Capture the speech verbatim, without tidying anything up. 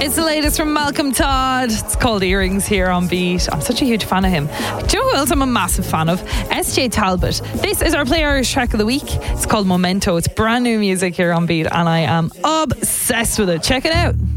It's the latest from Malcolm Todd. It's called Earrings here on Beat. I'm such a huge fan of him. Do you know who else I'm a massive fan of? S J Talbot. This is our Play Irish track of the week. It's called Memento. It's brand new music here on Beat and I am obsessed with it. Check it out.